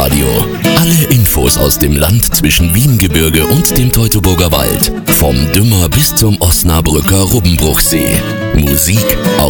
Radio. Alle Infos aus dem Land zwischen Wiehengebirge und dem Teutoburger Wald. Vom Dümmer bis zum Osnabrücker Rubbenbruchsee. Musik